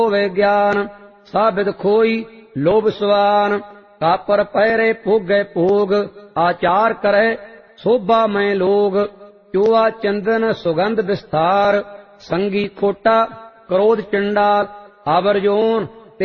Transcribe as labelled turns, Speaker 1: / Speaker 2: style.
Speaker 1: होवे ज्ञान साबिद खोई लोभ स्वान कापर पैरे भोगे भोग आचार करे शोभा में लोग चोआ चंदन सुगंध विस्तार संगी खोटा क्रोध चंडाल आवर्जोन